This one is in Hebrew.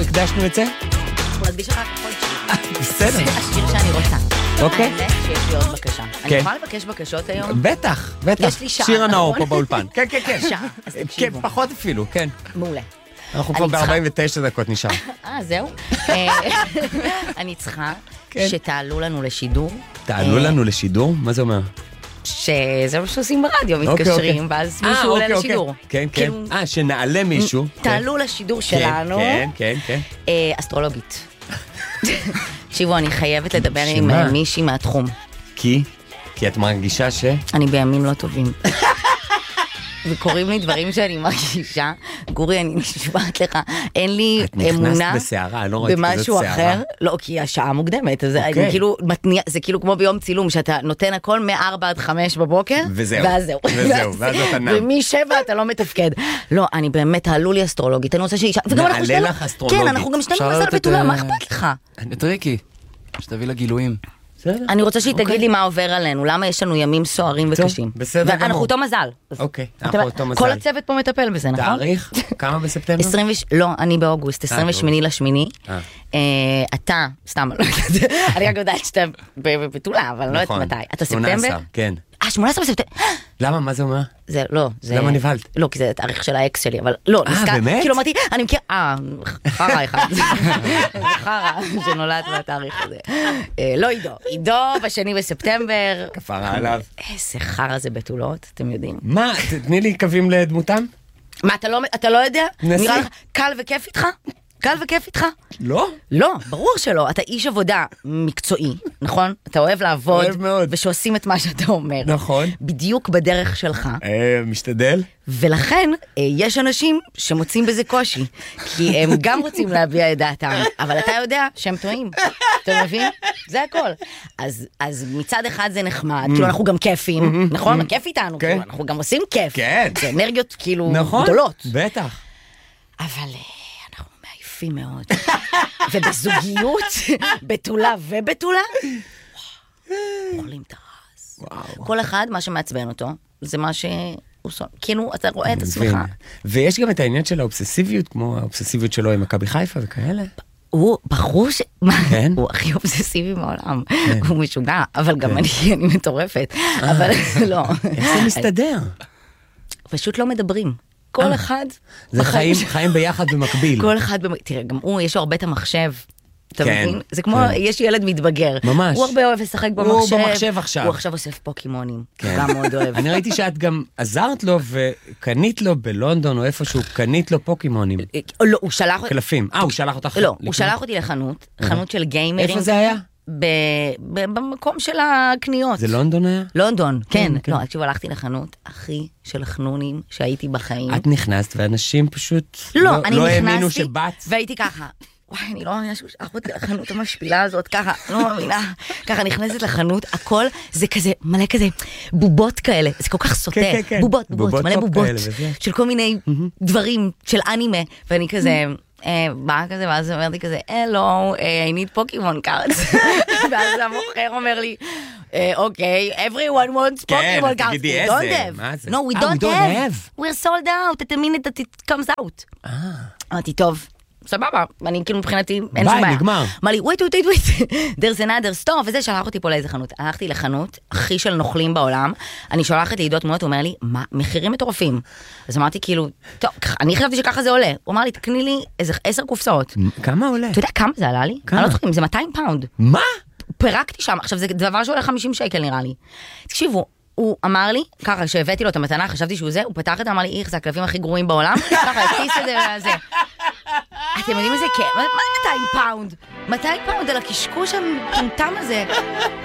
הקדשנו את זה? אנחנו נקדיש אחר כך עוד שיר. בסדר. זה השיר שאני רוצה. אוקיי. האמת שיש לי עוד בקשה. אני כן. יכולה לבקש בקשות היום? בטח. יש לי שעה, שיר הנאור נכון? פה באולפן. כן. שעה, אז כן, תקשיבו. פחות אפילו, כן. מעולה. אנחנו כבר ב-49 דקות נשאר. זהו. אני צריכה כן. שתעלו לנו לשידור. תעלו לנו לשידור? מה זה אומר? שזה מה שעושים ברדיו, אוקיי. מתקשרים, ואז מישהו עולה אוקיי. לשידור. כן. כאילו, שנעלה מישהו. תעלו לשידור שלנו. כן. אסטרולוגית. תקשיבו, אני חייבת לדבר עם שמה? מישהי מהתחום. כי את מרגישה ש... אני בימים לא טובים. וקוראים לי דברים שאני מרגישה. גורי, אני נשבעת לך, אין לי אמונה. את נכנסת בסערה, אני לא ראיתי כזאת במשהו שערה. אחר. לא, כי השעה מוקדמת. אז אוקיי. אני כאילו מתניע, זה כאילו כמו ביום צילום, שאתה נותן הכל מ-4 עד 5 בבוקר. וזהו. ואז אתה נם. ומ-7 אתה לא מתפקד. לא, אני באמת, תעלו לי אסטרולוגית. אני רוצה שאישה... נעלה לך אסטרולוגית. כן, אנחנו גם שנינו מזל בתולה, מה אכפת לך? את ריקי, שתביא לה גילויים. אני רוצה שהיא תגיד לי מה עובר עלינו, למה יש לנו ימים סוערים וקשים. בסדר גמור. ואנחנו אותו מזל. אוקיי, אנחנו אותו מזל. כל הצוות פה מטפל בזה, נכון? תאריך? כמה בספטמבר? לא, אני באוגוסט, 28 אתה, סתם, אני רק יודעת שאתה בבתולה, אבל לא יודעת מתי. אתה ספטמבר? 18, כן. 18 בספטמבר. למה? מה זה אומר? זה לא, זה... למה נבהלת? לא, כי זה התאריך של האקס שלי, אבל לא, באמת? כאילו אמרתי, אני מכיר, חרה אחד, זה חרה שנולד בתאריך הזה. לא עידו ב2 בספטמבר. כפרה עליו. איזה חרה זה בתולות, אתם יודעים. מה? תתני לי קווים לדמותם? מה, אתה לא יודע? נסי. נראה לך קל וכיף איתך? קל וכיף איתך? לא. לא, ברור שלא. אתה איש עבודה מקצועי, נכון? אתה אוהב לעבוד. אוהב מאוד. ושעושים את מה שאתה אומר. נכון. בדיוק בדרך שלך. משתדל. ולכן יש אנשים שמוצאים בזה קושי. כי הם גם רוצים להביע את דעתם, אבל אתה יודע שהם טועים. אתה מבין? זה הכל. אז מצד אחד זה נחמד, כאילו אנחנו גם כיפים, נכון? כיף איתנו, כאילו אנחנו גם עושים כיף. כן. זה אנרגיות כאילו נכון. גדולות. בטח. אבל אנחנו מעייפים מאוד. ובזוגיות, בתולה ובתולה, אוכלים את הרס. כל אחד, מה שמעצבן אותו, זה מה שהוא כאילו, אתה רואה את עצמך. ויש גם את העניין של האובססיביות, כמו האובססיביות שלו עם מכבי חיפה וכאלה. הוא בחור ש... כן? הוא הכי אובססיבי בעולם. הוא משוגע, אבל גם אני מטורפת. אבל לא. איך זה מסתדר? פשוט לא מדברים. כל אחד... זה חיים ביחד במקביל. כל אחד... תראה, גם הוא, יש לו הרבה את המחשב. אתה כן, מבין? זה כמו, כן. יש ילד מתבגר. ממש. הוא הרבה אוהב לשחק במחשב. הוא במחשב עכשיו. הוא עכשיו אוסף פוקימונים. כן. גם מאוד אוהב. אני ראיתי שאת גם עזרת לו וקנית לו בלונדון או איפשהו, קנית לו פוקימונים. לא, הוא שלח... קלפים. הוא שלח אותך... לא, הוא שלח אותי לחנות, חנות של גיימרים. איפה זה היה? במקום של הקניות. זה לונדון היה? לונדון, כן. כן. לא, עכשיו הלכתי לחנות הכי של חנונים שהייתי בחיים. את נכנסת ואנשים פשוט לא, אני לא האמינו נכנסתי שבאת. והייתי ככה. וואי, אני לא מאמינה שהוא שלח אותי לחנות המשפילה הזאת, ככה, לא מאמינה. ככה נכנסת לחנות, הכל זה כזה, מלא כזה בובות כאלה, זה כל כך סוטה. כן, כן. בובות, בובות מלא פופ בובות, כאלה וזה. של כל מיני דברים, של אנימה, ואני כזה... באה כזה, ואז הוא אומר לי כזה, hello, I need Pokemon cards. ואז המוכר אומר לי, אוקיי, everyone wants כן, Pokemon cards. תגידי We איזה, don't מה have. זה? No, we we don't don't have. We're sold out at the minute that it comes out. אמרתי, טוב, סבבה, אני כאילו מבחינתי, אין שום בעיה. נגמר. אמר לי, wait, there's another store, וזה שלח אותי פה לאיזה חנות. הלכתי לחנות, הכי של נוכלים בעולם, אני שולחת לעידו תמונות, הוא אומר לי, מה, מחירים מטורפים. אז אמרתי כאילו, טוב, אני חשבתי שככה זה עולה. הוא אמר לי, תקני לי איזה 10 קופסאות. כמה עולה? אתה יודע כמה זה עלה לי? כמה? אני לא זוכרת, זה 200 פאונד. מה? פירקתי שם, עכשיו זה דבר שעולה 50 שקל נראה לי. תקשיבו, הוא אמר לי, ככה, שהבאתי לו את המתנה, חשבתי שהוא זה, הוא פתח את זה, אמר לי, איך, זה הכלבים הכי גרועים בעולם, ככה, הכיס את זה וזה. אתם יודעים איזה כיף? מה 200 פאונד? 200 פאונד על הקשקוש המטומטם הזה.